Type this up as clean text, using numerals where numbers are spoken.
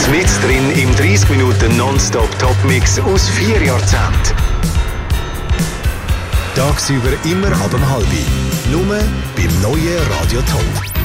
Mit drin im 30 Minuten Nonstop-Top-Mix aus 4 Jahrzehnten. Tagsüber immer ab 7:30. Nur beim neuen Radio Top.